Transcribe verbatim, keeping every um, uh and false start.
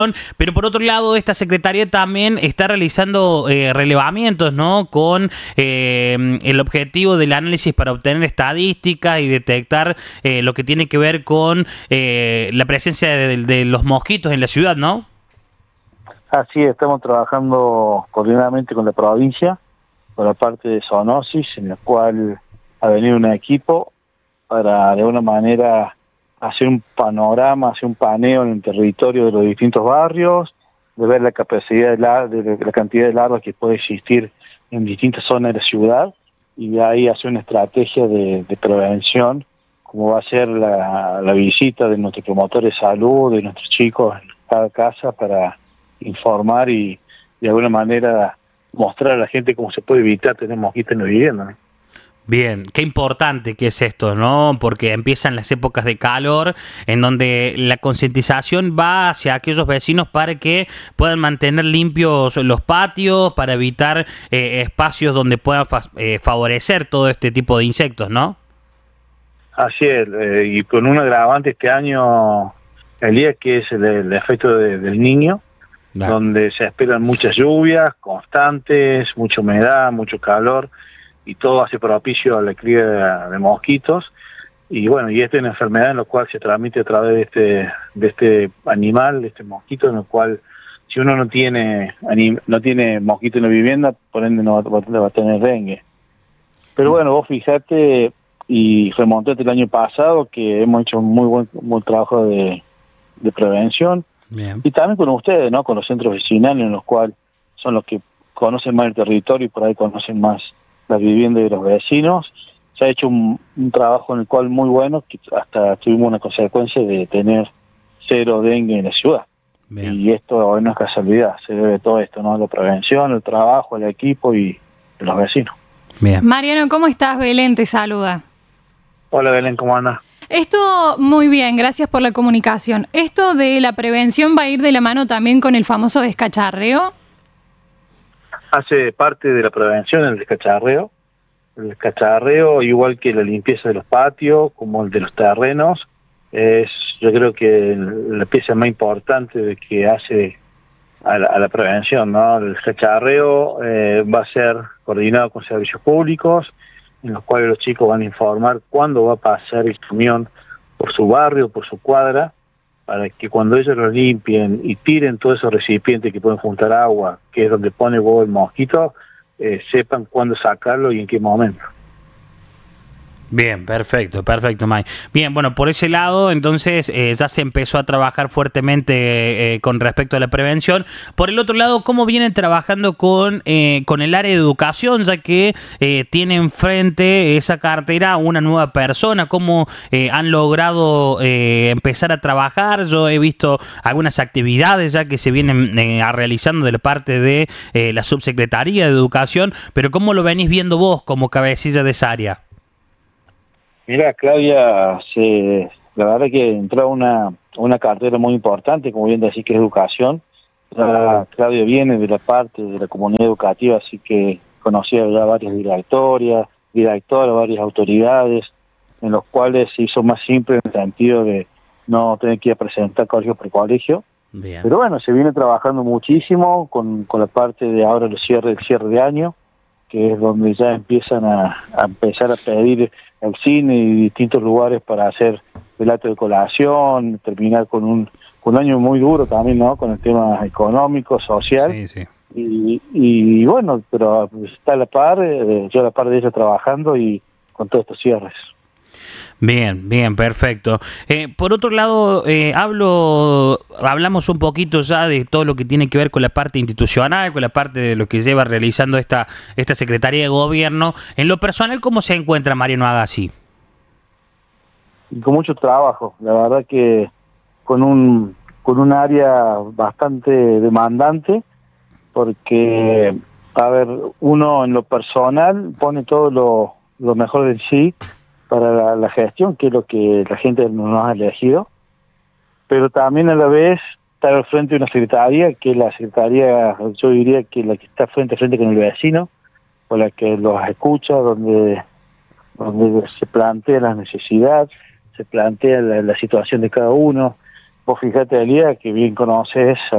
Pero por otro lado, esta secretaría también está realizando eh, relevamientos, ¿no? Con eh, el objetivo del análisis para obtener estadísticas y detectar eh, lo que tiene que ver con eh, la presencia de, de los mosquitos en la ciudad, ¿no? Así es, estamos trabajando coordinadamente con la provincia, con la parte de zoonosis, en la cual ha venido un equipo para de alguna manera hacer un panorama, hacer un paneo en el territorio de los distintos barrios, de ver la capacidad de la, de la cantidad de larvas que puede existir en distintas zonas de la ciudad, y de ahí hacer una estrategia de, de prevención, como va a ser la, la visita de nuestros promotores de salud, de nuestros chicos en cada casa, para informar y de alguna manera mostrar a la gente cómo se puede evitar tener mosquitos en la vivienda, ¿no? Bien, qué importante que es esto, ¿no? Porque empiezan las épocas de calor en donde la concientización va hacia aquellos vecinos para que puedan mantener limpios los patios, para evitar eh, espacios donde puedan fa eh, favorecer todo este tipo de insectos, ¿no? Así es, eh, y con un agravante este año, Elías, que es el, el efecto de, del Niño, nah. donde se esperan muchas lluvias constantes, mucha humedad, mucho calor, y todo hace propicio a la cría de, de mosquitos. Y bueno, y esta es una enfermedad en la cual se transmite a través de este de este animal, de este mosquito, en el cual si uno no tiene no tiene mosquito en la vivienda, por ende no va, va a tener dengue. Pero bueno, vos fijate, y remontate el año pasado, que hemos hecho un muy buen, buen trabajo de, de prevención. Bien. Y también con ustedes, ¿no? Con los centros vecinales, en los cuales son los que conocen más el territorio y por ahí conocen más la vivienda de los vecinos. Se ha hecho un, un trabajo en el cual muy bueno, que hasta tuvimos una consecuencia de tener cero dengue en la ciudad. Bien. Y esto no es casualidad, se debe a todo esto, ¿no? La prevención, el trabajo, el equipo y los vecinos. Bien. Mariano, ¿cómo estás? Belén te saluda. Hola Belén, ¿cómo andas? Esto, muy bien, gracias por la comunicación. ¿Esto de la prevención va a ir de la mano también con el famoso descacharreo? Hace parte de la prevención el descacharreo. El descacharreo, igual que la limpieza de los patios, como el de los terrenos, es yo creo que la pieza más importante de que hace a la, a la prevención, ¿no? El descacharreo eh, va a ser coordinado con servicios públicos, en los cuales los chicos van a informar cuándo va a pasar el camión por su barrio, por su cuadra, para que cuando ellos lo limpien y tiren todos esos recipientes que pueden juntar agua, que es donde pone huevo el mosquito, eh, sepan cuándo sacarlo y en qué momento. Bien, perfecto, perfecto, Mike. Bien, bueno, por ese lado, entonces, eh, ya se empezó a trabajar fuertemente eh, con respecto a la prevención. Por el otro lado, ¿cómo vienen trabajando con, eh, con el área de educación, ya que eh, tiene enfrente esa cartera una nueva persona? ¿Cómo eh, han logrado eh, empezar a trabajar? Yo he visto algunas actividades ya que se vienen eh, realizando de la parte de eh, la Subsecretaría de Educación, pero ¿cómo lo venís viendo vos como cabecilla de esa área? Mira, Claudia, se, la verdad que entró una una cartera muy importante, como bien decís, que es educación. Ya Claudia viene de la parte de la comunidad educativa, así que conocía ya varias directorias, directoras, varias autoridades, en los cuales se hizo más simple en el sentido de no tener que ir a presentar colegio por colegio. Bien. Pero bueno, se viene trabajando muchísimo con, con la parte de ahora el cierre, el cierre de año, que es donde ya empiezan a, a empezar a pedir el cine y distintos lugares para hacer el acto de colación, terminar con un, con un año muy duro también, ¿no? Con el tema económico, social. Sí, sí. Y, y bueno, pero está a la par, eh, yo a la par de ella trabajando y con todos estos cierres. Bien, bien, perfecto. Eh, por otro lado, eh, hablo, hablamos un poquito ya de todo lo que tiene que ver con la parte institucional, con la parte de lo que lleva realizando esta, esta Secretaría de Gobierno. En lo personal, ¿cómo se encuentra Mariano Agassi? Con mucho trabajo, la verdad que con un, con un área bastante demandante, porque, a ver, uno en lo personal pone todo lo, lo mejor de sí para la, la gestión, que es lo que la gente nos ha elegido, pero también a la vez estar al frente de una secretaría, que es la secretaría, yo diría que la que está frente a frente con el vecino, con la que los escucha, donde, donde se plantea las necesidades, se plantea la, la situación de cada uno. Vos fijate, Elías, que bien conoces a